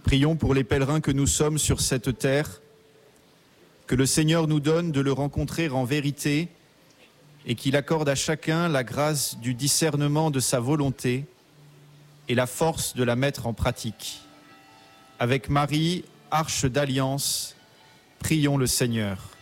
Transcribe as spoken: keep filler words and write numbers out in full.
Prions pour les pèlerins que nous sommes sur cette terre, que le Seigneur nous donne de le rencontrer en vérité et qu'il accorde à chacun la grâce du discernement de sa volonté et la force de la mettre en pratique. Avec Marie, arche d'alliance, prions le Seigneur.